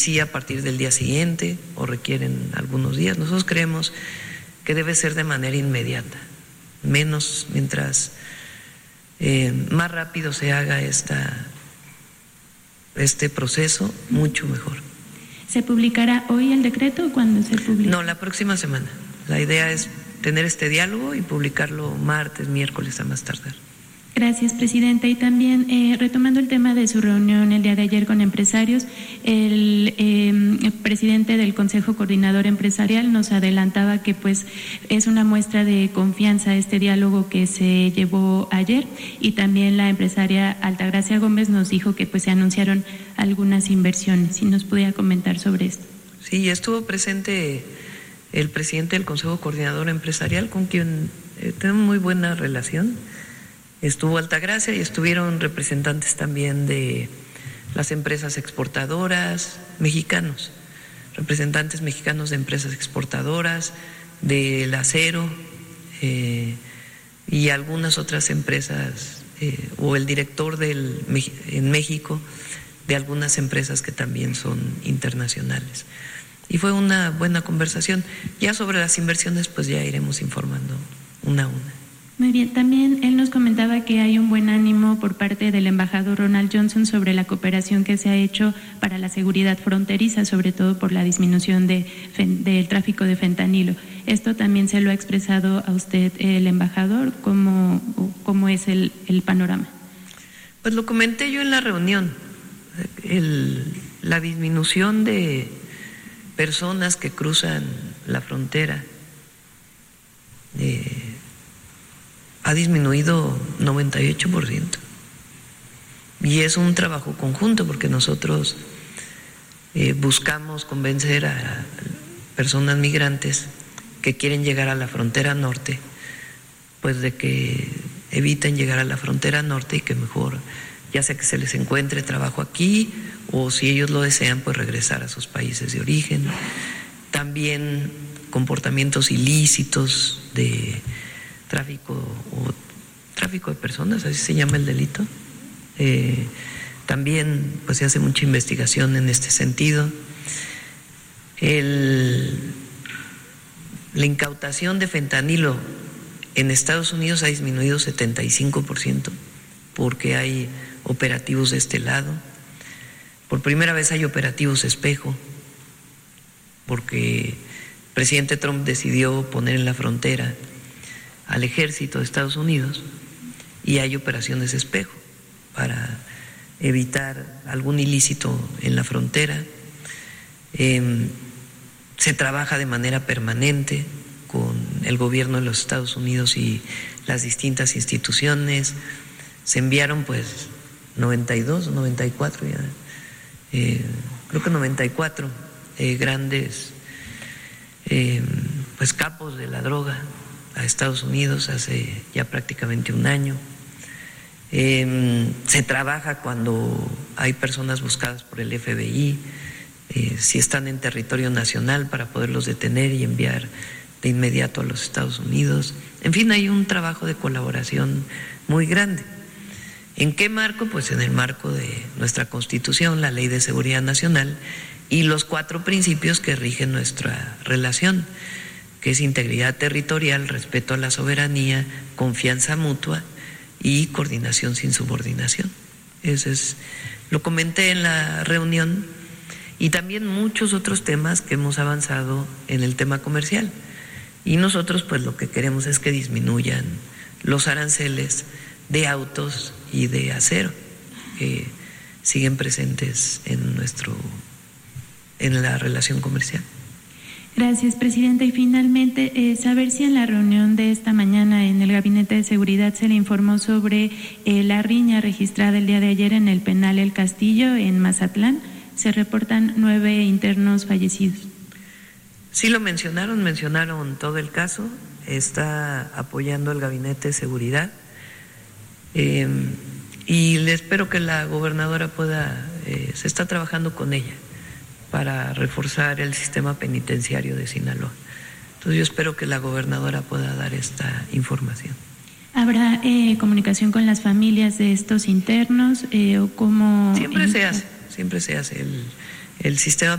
sí a partir del día siguiente o requieren algunos días. Nosotros creemos que debe ser de manera inmediata, mientras más rápido se haga este proceso, mucho mejor. ¿Se publicará hoy el decreto o cuándo se publica? No, la próxima semana. La idea es tener este diálogo y publicarlo martes, miércoles a más tardar. Gracias, presidenta. Y también, retomando el tema de su reunión el día de ayer con empresarios, el presidente del Consejo Coordinador Empresarial nos adelantaba que pues es una muestra de confianza este diálogo que se llevó ayer, y también la empresaria Altagracia Gómez nos dijo que pues se anunciaron algunas inversiones. Si nos pudiera comentar sobre esto. Sí, estuvo presente el presidente del Consejo Coordinador Empresarial, con quien tenemos muy buena relación. Estuvo Altagracia y estuvieron representantes también de las empresas exportadoras mexicanos, representantes mexicanos de empresas exportadoras, del acero y algunas otras empresas, o el director en México de algunas empresas que también son internacionales. Y fue una buena conversación. Ya sobre las inversiones pues ya iremos informando una a una. Muy bien, también él nos comentaba que hay un buen ánimo por parte del embajador Ronald Johnson sobre la cooperación que se ha hecho para la seguridad fronteriza, sobre todo por la disminución del tráfico de fentanilo. ¿Esto también se lo ha expresado a usted el embajador? ¿Cómo es el panorama? Pues lo comenté yo en la reunión. La disminución de personas que cruzan la frontera ha disminuido 98%. Y es un trabajo conjunto porque nosotros buscamos convencer a personas migrantes que quieren llegar a la frontera norte, pues de que eviten llegar a la frontera norte y que mejor, ya sea que se les encuentre trabajo aquí o si ellos lo desean, pues regresar a sus países de origen. También comportamientos ilícitos de tráfico de personas, así se llama el delito. También pues se hace mucha investigación en este sentido. La incautación de fentanilo en Estados Unidos ha disminuido 75% porque hay operativos de este lado. Por primera vez hay operativos espejo porque el presidente Trump decidió poner en la frontera al ejército de Estados Unidos y hay operaciones espejo para evitar algún ilícito en la frontera. Se trabaja de manera permanente con el gobierno de los Estados Unidos y las distintas instituciones. Se enviaron pues 92 o 94 ya, creo que 94 grandes pues capos de la droga a Estados Unidos hace ya prácticamente un año. Se trabaja cuando hay personas buscadas por el FBI, si están en territorio nacional, para poderlos detener y enviar de inmediato a los Estados Unidos. En fin, hay un trabajo de colaboración muy grande. ¿En qué marco? Pues en el marco de nuestra Constitución, la Ley de Seguridad Nacional y los 4 principios que rigen nuestra relación, que es integridad territorial, respeto a la soberanía, confianza mutua y coordinación sin subordinación. Eso es, lo comenté en la reunión, y también muchos otros temas que hemos avanzado en el tema comercial. Y nosotros pues lo que queremos es que disminuyan los aranceles de autos y de acero que siguen presentes en la relación comercial. Gracias, presidenta. Y finalmente, saber si en la reunión de esta mañana en el Gabinete de Seguridad se le informó sobre la riña registrada el día de ayer en el penal El Castillo, en Mazatlán. Se reportan 9 internos fallecidos. Sí lo mencionaron todo el caso. Está apoyando el Gabinete de Seguridad. Y le espero que la gobernadora pueda, se está trabajando con ella para reforzar el sistema penitenciario de Sinaloa. Entonces yo espero que la gobernadora pueda dar esta información. ¿Habrá comunicación con las familias de estos internos o cómo? Siempre se hace. el sistema